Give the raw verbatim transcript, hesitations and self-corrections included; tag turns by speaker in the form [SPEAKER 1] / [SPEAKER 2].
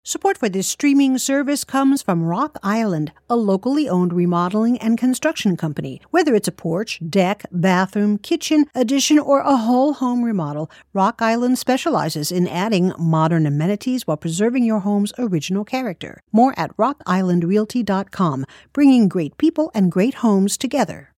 [SPEAKER 1] Support for this streaming service comes from Rock Island, a locally owned remodeling and construction company. Whether it's a porch, deck, bathroom, kitchen, addition, or a whole home remodel, Rock Island specializes in adding modern amenities while preserving your home's original character. More at rock island realty dot com, bringing great people and great homes together.